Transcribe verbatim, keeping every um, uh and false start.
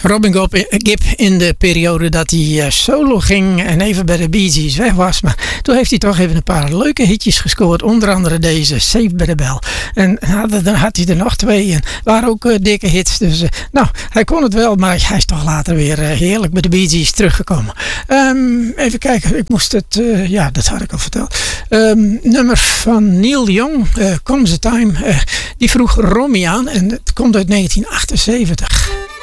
Robin Gibb in de periode dat hij solo ging en even bij de Bee Gees weg was. Maar toen heeft hij toch even een paar leuke hitjes gescoord. Onder andere deze, Saved by the Bell. En nou, dan had hij er nog twee en waren ook uh, dikke hits. Dus uh, nou, hij kon het wel, maar hij is toch later weer uh, heerlijk bij de Bee Gees teruggekomen. Um, even kijken, ik moest het, uh, ja, dat had ik al verteld. Um, nummer van Neil Young, uh, Comes a Time, uh, die vroeg Romy aan en het komt uit negentien achtenzeventig.